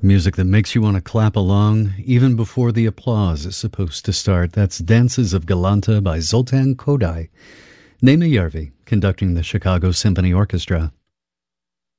Music that makes you want to clap along even before the applause is supposed to start. That's Dances of Galanta by Zoltan Kodály. Németh Järvi conducting the Chicago Symphony Orchestra.